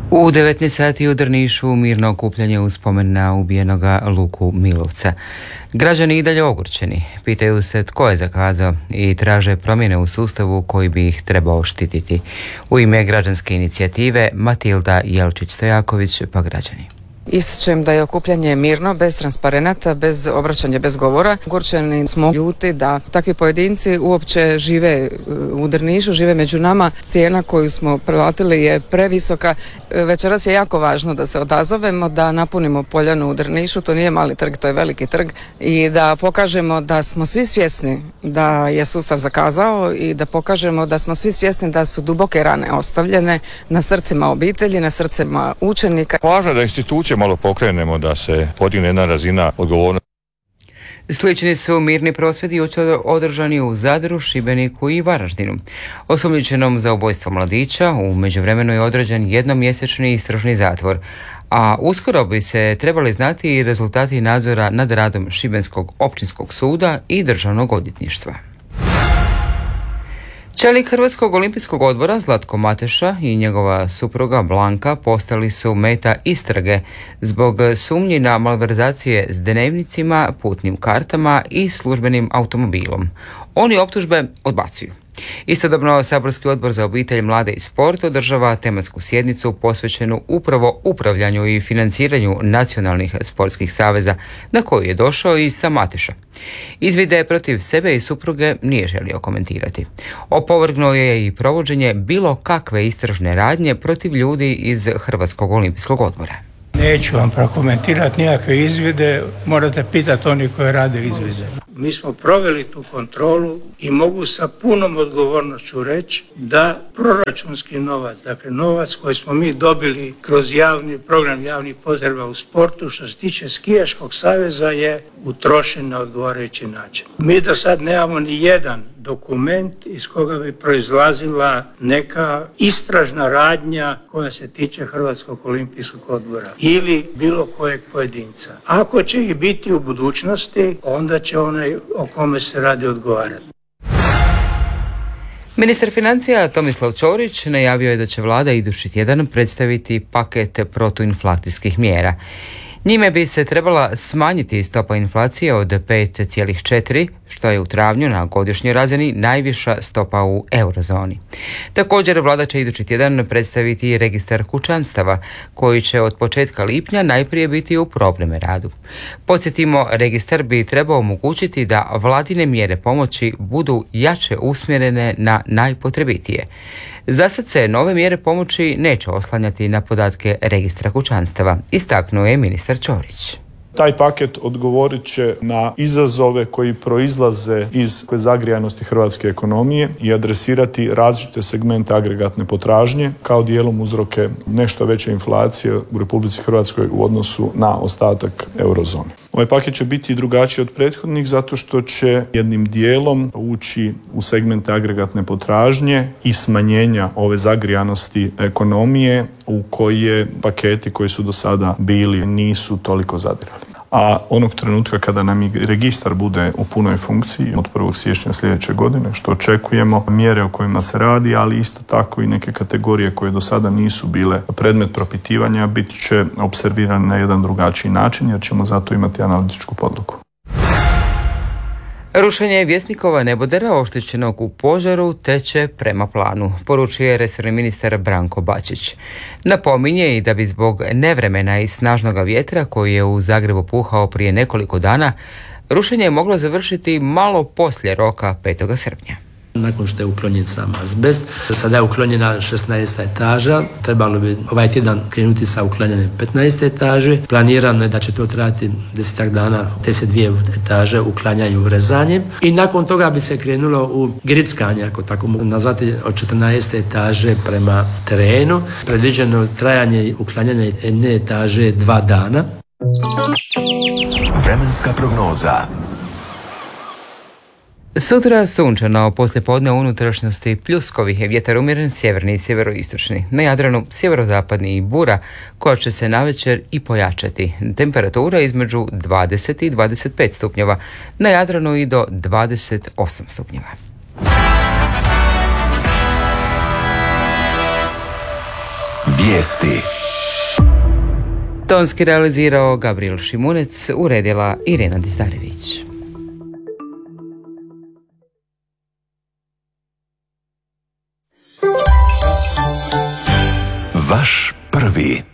U 19 sati u Drnišu mirno okupljanje u spomen na ubijenoga Luku Milovca. Građani i dalje ogorčeni, pitaju se tko je zakazao i traže promjene u sustavu koji bi ih trebao štititi. U ime građanske inicijative Matilda Jelčić-Stojaković, pa građani. Ističem da je okupljanje mirno, bez transparenata, bez obraćanja, bez govora. Ogorčeni smo, ljuti da takvi pojedinci uopće žive u Drnišu, žive među nama. Cijena koju smo platili je previsoka. Večeras je jako važno da se odazovemo, da napunimo Poljanu u Drnišu. To nije mali trg, to je veliki trg. I da pokažemo da smo svi svjesni da je sustav zakazao i da pokažemo da smo svi svjesni da su duboke rane ostavljene na srcima obitelji, na srcima učenika. Važno je da institucije malo pokrenemo, da se podigne jedna razina odgovornosti. Slični su mirni prosvjedi jučer održani u Zadru, Šibeniku i Varaždinu. Osumnjičenom za ubojstvo mladića u međuvremenu je određen jednomjesečni istražni zatvor, a uskoro bi se trebali znati i rezultati nadzora nad radom Šibenskog općinskog suda i Državnog odvjetništva. Čelnik Hrvatskog olimpijskog odbora Zlatko Mateša i njegova supruga Blanka postali su meta istrage zbog sumnji na malverzacije s dnevnicima, putnim kartama i službenim automobilom. Oni optužbe odbacuju. Istodobno, Saborski odbor za obitelj, mlade i sport održava tematsku sjednicu posvećenu upravo upravljanju i financiranju nacionalnih sportskih saveza, na koju je došao i sam Mateša. Izvide protiv sebe i supruge nije želio komentirati. Opovrgnuo je i provođenje bilo kakve istražne radnje protiv ljudi iz Hrvatskog olimpijskog odbora. Neću vam prokomentirati nikakve izvide, morate pitati oni koji rade izvide. Mi smo proveli tu kontrolu i mogu sa punom odgovornošću reći da proračunski novac, dakle novac koji smo mi dobili kroz javni program javnih potreba u sportu, što se tiče skijaškog saveza, je utrošen na odgovarajući način. Mi do sad nemamo ni jedan dokument iz koga bi proizlazila neka istražna radnja koja se tiče Hrvatskog olimpijskog odbora ili bilo kojeg pojedinca. Ako će ih biti u budućnosti, onda će onaj o kome se radi odgovarati. Ministar financija Tomislav Ćorić najavio je da će vlada idući tjedan predstaviti paket protuinflacijskih mjera. Njime bi se trebala smanjiti stopa inflacije od 5,4, što je u travnju na godišnjoj razini najviša stopa u eurozoni. Također, vlada će idući tjedan predstaviti registar kućanstava, koji će od početka lipnja najprije biti u probnome radu. Podsjetimo, registar bi trebao omogućiti da vladine mjere pomoći budu jače usmjerene na najpotrebitije. Zasad se nove mjere pomoći neće oslanjati na podatke registra kućanstava, istaknuo je ministar Ćorić. Taj paket odgovorit će na izazove koji proizlaze iz zagrijanosti hrvatske ekonomije i adresirati različite segmente agregatne potražnje kao dijelom uzroke nešto veće inflacije u Republici Hrvatskoj u odnosu na ostatak eurozone. Ovaj paket će biti drugačiji od prethodnih zato što će jednim dijelom ući u segmente agregatne potražnje i smanjenja ove zagrijanosti ekonomije u koje paketi koji su do sada bili nisu toliko zadirali. A onog trenutka kada nam i registar bude u punoj funkciji od 1. siječnja sljedeće godine, što očekujemo, mjere o kojima se radi, ali isto tako i neke kategorije koje do sada nisu bile predmet propitivanja, bit će opservirane na jedan drugačiji način jer ćemo zato imati analitičku podlogu. Rušenje Vjesnikova nebodera oštećenog u požaru teče prema planu, poručuje resorni ministar Branko Bačić. Napominje i da bi zbog nevremena i snažnog vjetra koji je u Zagrebu puhao prije nekoliko dana, rušenje je moglo završiti malo poslije roka 5. srpnja. Nakon što je uklonjen sam azbest, sada je uklonjena 16. etaža, trebalo bi ovaj tjedan krenuti sa uklanjanjem 15. etaže. Planirano je da će to trajati 10 dana, te se 2 etaže uklanjaju urezanjem i nakon toga bi se krenulo u grickanje, ako tako mogu nazvati, od 14. etaže prema terenu. Predviđeno trajanje uklanjanja jedne etaže 2 dana. Vremenska prognoza. Sutra sunčano, poslijepodne u unutrašnjosti pljuskovi, vjetar umjeren sjeverni i sjeveroistočni. Na Jadranu sjeverozapadni i bura koja će se navečer i pojačati. Temperatura između 20 i 25 stupnjeva, na Jadranu i do 28 stupnjeva. Vijesti. Tonski realizirao Gabriel Šimunec, uredila Irena Dizdarević. Vaš prvi.